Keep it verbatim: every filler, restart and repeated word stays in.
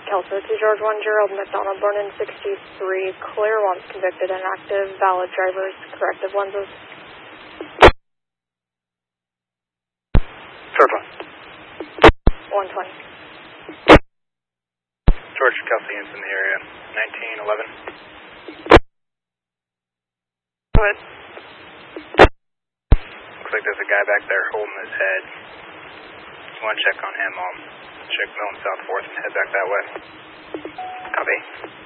Kelso, two George one, Gerald McDonald, born in sixty-three, clear once convicted, inactive, valid drivers, corrective lenses. Third one. one twenty. George Kelsey is in the area, nineteen eleven. Go ahead. Looks like there's a guy back there holding his head. You want to check on him, I'll check Milton South fourth and head back that way. Copy.